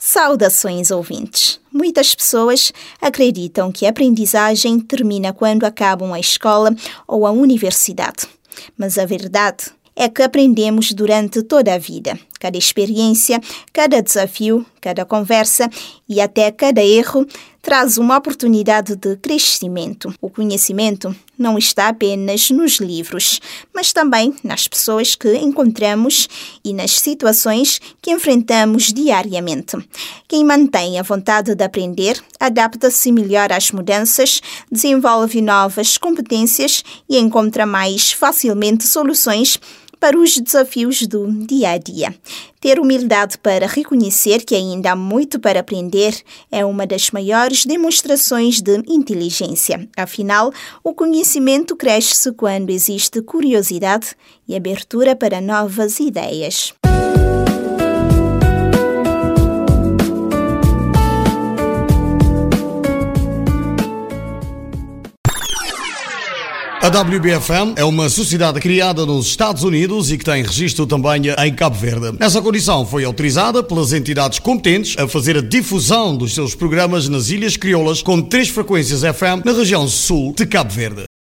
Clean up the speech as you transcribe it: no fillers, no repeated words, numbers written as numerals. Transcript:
Saudações, ouvintes! Muitas pessoas acreditam que a aprendizagem termina quando acabam a escola ou a universidade. Mas a verdade é que aprendemos durante toda a vida. Cada experiência, cada desafio, cada conversa e até cada erro traz uma oportunidade de crescimento. O conhecimento não está apenas nos livros, mas também nas pessoas que encontramos e nas situações que enfrentamos diariamente. Quem mantém a vontade de aprender, adapta-se melhor às mudanças, desenvolve novas competências e encontra mais facilmente soluções para os desafios do dia a dia. Ter humildade para reconhecer que ainda há muito para aprender é uma das maiores demonstrações de inteligência. Afinal, o conhecimento cresce quando existe curiosidade e abertura para novas ideias. A WBFM é uma sociedade criada nos Estados Unidos e que tem registro também em Cabo Verde. Essa condição foi autorizada pelas entidades competentes a fazer a difusão dos seus programas nas Ilhas Crioulas com 3 frequências FM na região sul de Cabo Verde.